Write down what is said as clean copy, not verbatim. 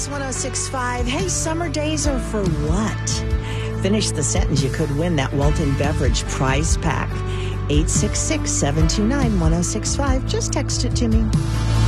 News 106.5. Hey, summer days are for what? Finish the sentence. You could win that Walton Beverage prize pack. 866-729-1065. Just text it to me.